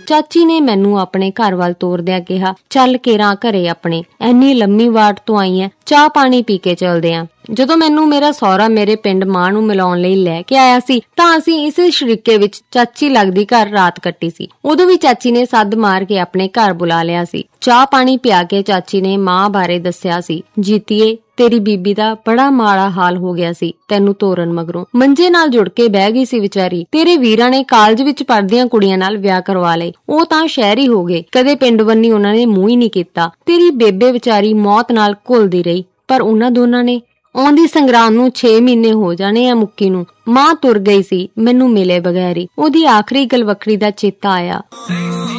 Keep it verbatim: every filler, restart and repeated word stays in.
ਚਾਚੀ ਨੇ ਮੈਨੂੰ ਆਪਣੇ ਘਰ ਵੱਲ ਤੋਰਦਿਆਂ ਕਿਹਾ, ਚੱਲ ਕੇਰਾਂ ਘਰੇ ਆਪਣੇ, ਐਨੀ ਲੰਮੀ ਵਾਟ ਤੋਂ ਆਈ ਐ, ਚਾਹ ਪਾਣੀ ਪੀ ਕੇ ਚੱਲਦੇ ਆਂ। ਜਦੋਂ ਮੈਨੂੰ ਮੇਰਾ ਸਹੁਰਾ ਮੇਰੇ ਪਿੰਡ ਮਾਂ ਨੂੰ ਮਿਲਾਉਣ ਲਈ ਲੈ ਕੇ ਆਇਆ ਸੀ ਤਾਂ ਅਸੀਂ ਇਸੇ ਸ਼ਰੀਕੇ ਵਿੱਚ ਚਾਚੀ ਲੱਗਦੀ ਘਰ ਰਾਤ ਕੱਟੀ ਸੀ। ਉਦੋਂ ਵੀ ਚਾਚੀ ਨੇ ਸੱਦ ਮਾਰ ਕੇ ਆਪਣੇ ਘਰ ਬੁਲਾ ਲਿਆ ਸੀ। ਚਾਹ ਪਾਣੀ ਪਿਆ ਕੇ ਚਾਚੀ ਨੇ ਮਾਂ ਬਾਰੇ ਦੱਸਿਆ ਸੀ, ਜੀਤੀਏ ਤੇਰੀ ਬੀਬੀ ਦਾ ਬੜਾ ਮਾੜਾ ਹਾਲ ਹੋ ਗਿਆ ਸੀ, ਤੈਨੂੰ ਤੋਰਨ ਮਗਰੋਂ ਮੰਜੇ ਨਾਲ ਜੁੜ ਕੇ ਬਹਿ ਗਈ ਸੀ ਵਿਚਾਰੀ। ਤੇਰੇ ਵੀਰਾਂ ਨੇ ਕਾਲਜ ਵਿੱਚ ਪੜ੍ਹਦੀਆਂ ਕੁੜੀਆਂ ਨਾਲ ਵਿਆਹ ਕਰਵਾ ਲਏ, ਉਹ ਤਾਂ ਸ਼ਹਿਰੀ ਹੋ ਗਏ, ਕਦੇ ਪਿੰਡ ਬੰਨੀ ਉਹਨਾਂ ਨੇ ਮੂੰਹ ਹੀ ਨਹੀਂ ਕੀਤਾ। ਤੇਰੀ ਬੇਬੇ ਵਿਚਾਰੀ ਮੌਤ ਨਾਲ ਘੁਲਦੀ ਰਹੀ, ਪਰ ਉਹਨਾਂ ਦੋਨਾਂ ਨੇ ਆਉਂਦੀ ਸੰਗਰਾਮ ਨੂੰ ਛੇ ਮਹੀਨੇ ਹੋ ਜਾਣੇ ਆ ਮੁੱਕੀ ਨੂੰ। ਮਾਂ ਤੁਰ ਗਈ ਸੀ ਮੈਨੂੰ ਮਿਲੇ ਬਗੈਰ ਹੀ। ਉਹਦੀ ਆਖਰੀ ਗਲਵੱਕੜੀ ਦਾ ਚੇਤਾ ਆਇਆ।